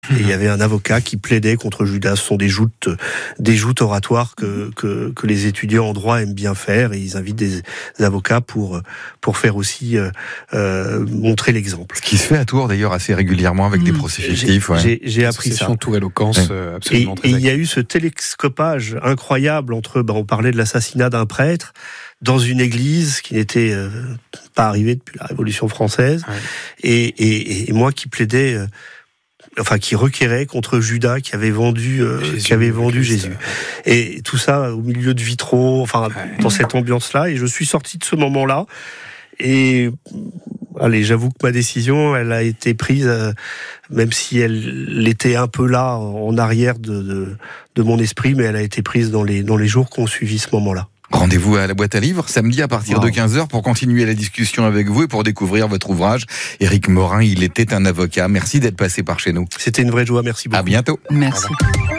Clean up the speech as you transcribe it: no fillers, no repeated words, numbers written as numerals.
Et il y avait un avocat qui plaidait contre Judas. Ce sont des joutes oratoires que les étudiants en droit aiment bien faire, et ils invitent des avocats pour faire aussi montrer l'exemple. Ce qui se fait à Tours d'ailleurs assez régulièrement avec des procès fictifs. J'ai appris ça. Tours Éloquence, absolument très et il y a eu ce télescopage incroyable entre, on parlait de l'assassinat d'un prêtre dans une église qui n'était pas arrivée depuis la Révolution française, et moi qui plaidais, qui requérait contre Judas qui avait vendu Jésus. Et tout ça au milieu de vitraux, dans cette ambiance-là. Et je suis sorti de ce moment-là. Et j'avoue que ma décision, elle a été prise, même si elle était un peu là en arrière de mon esprit, mais elle a été prise dans les jours qui ont suivi ce moment-là. Rendez-vous à la boîte à livres samedi à partir de 15h pour continuer la discussion avec vous et pour découvrir votre ouvrage. Éric Morin, il était un avocat. Merci d'être passé par chez nous. C'était une vraie joie, merci beaucoup. À bientôt. Merci.